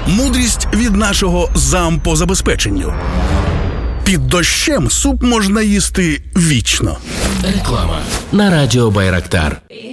Мудрість від нашого зам по забезпеченню. Під дощем суп можна їсти вічно. Реклама на радіо Байрактар.